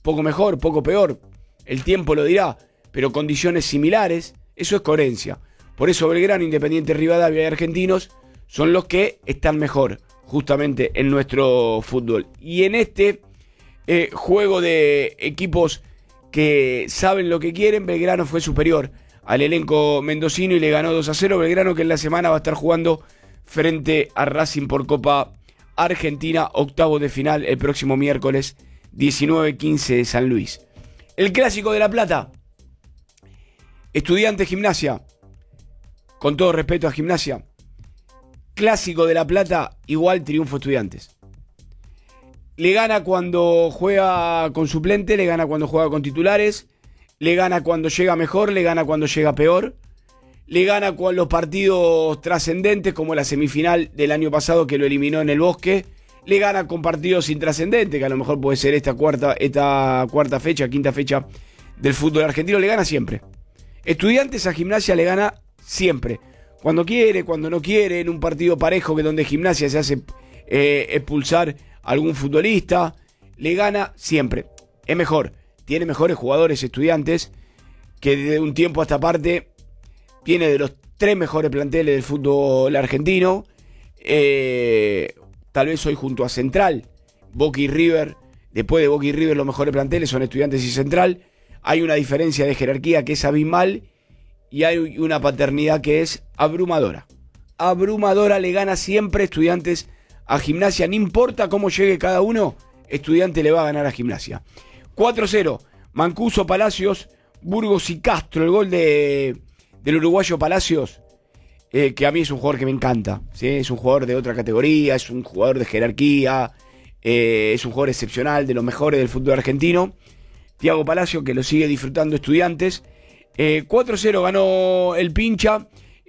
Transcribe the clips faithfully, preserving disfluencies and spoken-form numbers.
poco mejor, poco peor, el tiempo lo dirá, pero condiciones similares, eso es coherencia. Por eso Belgrano, Independiente Rivadavia y Argentinos son los que están mejor justamente en nuestro fútbol. Y en este eh, juego de equipos que saben lo que quieren, Belgrano fue superior al elenco mendocino y le ganó dos a cero. Belgrano, que en la semana va a estar jugando frente a Racing por Copa Argentina, octavo de final el próximo miércoles diecinueve quince de San Luis. El Clásico de La Plata, Estudiantes Gimnasia, con todo respeto a Gimnasia, Clásico de La Plata, igual triunfo Estudiantes. Le gana cuando juega con suplente, le gana cuando juega con titulares, le gana cuando llega mejor, le gana cuando llega peor, le gana con los partidos trascendentes como la semifinal del año pasado que lo eliminó en el Bosque, le gana con partidos intrascendentes, que a lo mejor puede ser esta cuarta, esta cuarta fecha, quinta fecha del fútbol argentino, le gana siempre. Estudiantes a Gimnasia le gana siempre, cuando quiere, cuando no quiere, en un partido parejo que donde Gimnasia se hace eh, expulsar a algún futbolista, le gana siempre. Es mejor, tiene mejores jugadores Estudiantes, que desde un tiempo a esta parte viene de los tres mejores planteles del fútbol argentino, eh, tal vez hoy junto a Central, Boca y River. Después de Boca y River los mejores planteles son Estudiantes y Central. Hay una diferencia de jerarquía que es abismal y hay una paternidad que es abrumadora. Abrumadora, le gana siempre Estudiantes a Gimnasia, no importa cómo llegue cada uno, Estudiante le va a ganar a Gimnasia. cuatro cero, Mancuso, Palacios, Burgos y Castro, el gol de, del uruguayo Palacios, eh, que a mí es un jugador que me encanta, ¿sí? Es un jugador de otra categoría, es un jugador de jerarquía, eh, es un jugador excepcional, de los mejores del fútbol argentino. Thiago Palacio, que lo sigue disfrutando Estudiantes. Eh, cuatro cero ganó el Pincha,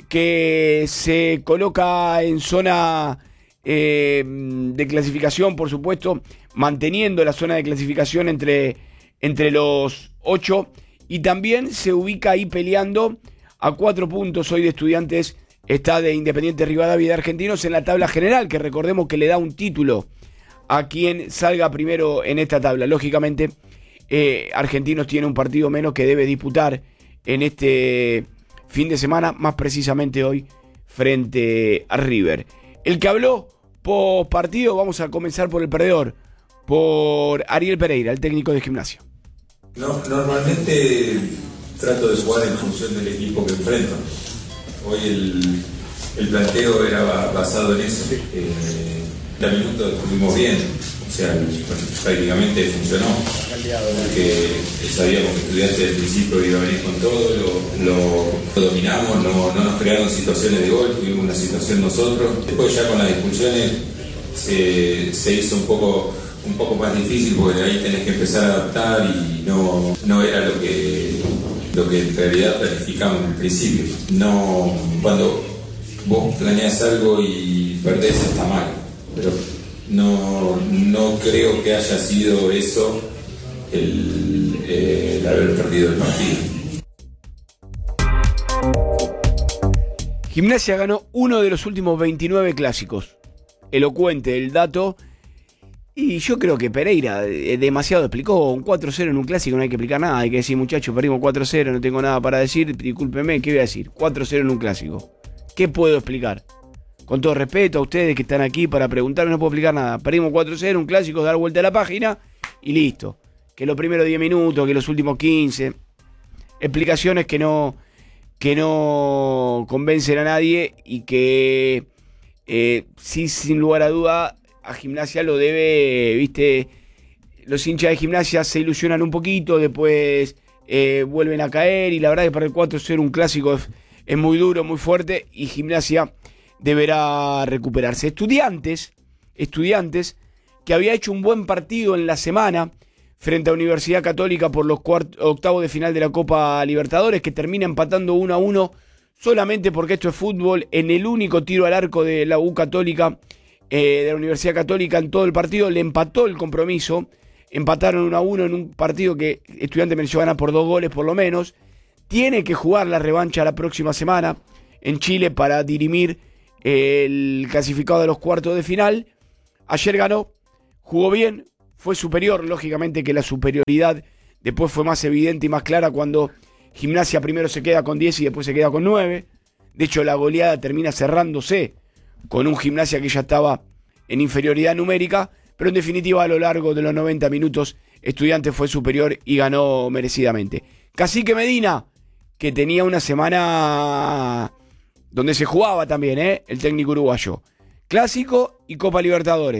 que se coloca en zona eh, de clasificación, por supuesto, manteniendo la zona de clasificación entre, entre los ocho, y también se ubica ahí peleando a cuatro puntos hoy de Estudiantes. Está de Independiente Rivadavia y de Argentinos en la tabla general, que recordemos que le da un título a quien salga primero en esta tabla. Lógicamente, eh, Argentinos tiene un partido menos que debe disputar en este fin de semana, más precisamente hoy, frente a River. El que habló post partido, vamos a comenzar por el perdedor, por Ariel Pereira, el técnico de Gimnasia. No, normalmente trato de jugar en función del equipo que enfrento. Hoy el, el planteo era basado en eso. Eh, la minuto estuvimos bien, o sea, prácticamente funcionó. Porque sabíamos que Estudiantes del principio iba a venir con todo, lo, lo, lo dominamos, no, no nos crearon situaciones de gol, tuvimos una situación nosotros. Después ya con las expulsiones se, se hizo un poco, un poco más difícil porque ahí tenés que empezar a adaptar y no, no era lo que, lo que en realidad planificamos en el principio. No, cuando vos planeas algo y perdés está mal, pero no, no creo que haya sido eso el, eh, el haber perdido el partido. Gimnasia ganó uno de los últimos veintinueve clásicos. Elocuente el dato. Y yo creo que Pereira demasiado explicó. Un cuatro cero en un clásico no hay que explicar nada. Hay que decir, muchachos, perdimos cuatro cero, no tengo nada para decir. Discúlpeme, ¿qué voy a decir? cuatro cero en un clásico. ¿Qué puedo explicar? Con todo respeto a ustedes que están aquí para preguntarme, no puedo explicar nada. Perdimos cuatro cero, un clásico, dar vuelta a la página y listo. Que los primeros diez minutos, que los últimos quince. Explicaciones que no, que no convencen a nadie y que eh, sí, sin lugar a duda, a Gimnasia lo debe, viste, los hinchas de Gimnasia se ilusionan un poquito, después eh, vuelven a caer y la verdad que para el cuatro cero un clásico es, es muy duro, muy fuerte y Gimnasia deberá recuperarse. Estudiantes, estudiantes que había hecho un buen partido en la semana frente a Universidad Católica por los cuart- octavos de final de la Copa Libertadores, que termina empatando uno a uno solamente porque esto es fútbol, en el único tiro al arco de la U Católica, eh, de la Universidad Católica en todo el partido, le empató el compromiso, empataron uno a uno en un partido que Estudiantes mereció ganar por dos goles por lo menos. Tiene que jugar la revancha la próxima semana en Chile para dirimir el clasificado de los cuartos de final. Ayer ganó, jugó bien, fue superior, lógicamente que la superioridad después fue más evidente y más clara cuando Gimnasia primero se queda con diez y después se queda con nueve. De hecho, la goleada termina cerrándose con un Gimnasia que ya estaba en inferioridad numérica, pero en definitiva a lo largo de los noventa minutos Estudiantes fue superior y ganó merecidamente. Cacique Medina, que tenía una semana donde se jugaba también, ¿eh? El técnico uruguayo. Clásico y Copa Libertadores.